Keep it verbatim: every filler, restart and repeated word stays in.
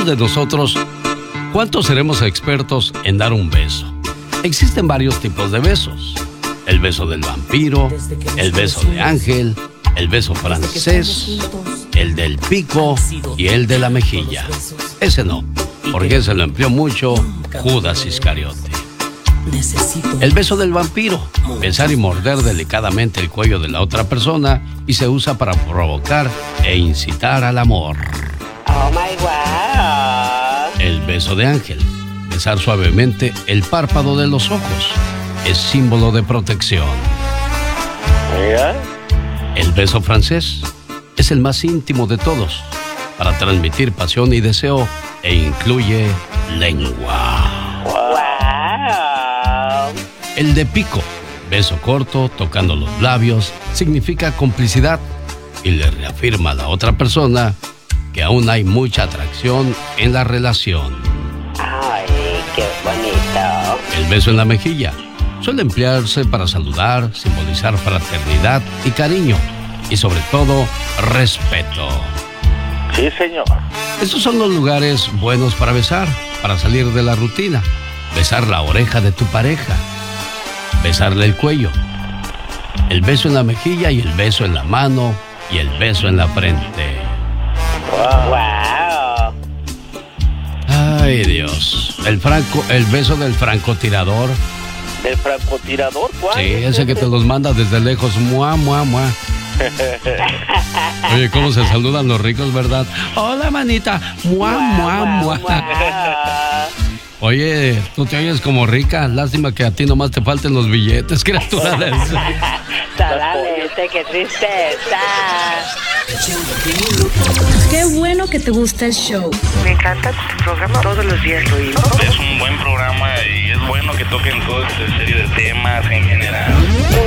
de nosotros, ¿cuántos seremos expertos en dar un beso? Existen varios tipos de besos. El beso del vampiro, el beso de ángel, el beso francés, el del pico y el de la mejilla. Ese no, porque se lo empleó mucho Judas Iscariote. El beso del vampiro, besar y morder delicadamente el cuello de la otra persona y se usa para provocar e incitar al amor. Oh my God. El beso de ángel, besar suavemente el párpado de los ojos, es símbolo de protección. ¿Mira? El beso francés es el más íntimo de todos, para transmitir pasión y deseo e incluye lengua. Wow. El de pico, beso corto, tocando los labios, significa complicidad y le reafirma a la otra persona que aún hay mucha atracción en la relación. Ay, qué bonito. El beso en la mejilla suele emplearse para saludar, simbolizar fraternidad y cariño y sobre todo respeto. Sí, señor. Estos son los lugares buenos para besar, para salir de la rutina. Besar la oreja de tu pareja, besarle el cuello, el beso en la mejilla y el beso en la mano y el beso en la frente. Wow. Wow. Ay, Dios. El franco, el beso del francotirador. ¿El francotirador? ¿Cuál? Sí, ese que te los manda desde lejos. Mua, mua, mua. Oye, ¿cómo se saludan los ricos, verdad? Hola, manita. Mua, mua, mua. Oye, tú te oyes como rica. Lástima que a ti nomás te falten los billetes, criatura de eso. Solamente, qué tristeza. Qué bueno que te gusta el show. Me encanta tu programa, todos los días lo oigo. Es un buen programa y es bueno que toquen toda esta serie de temas en general.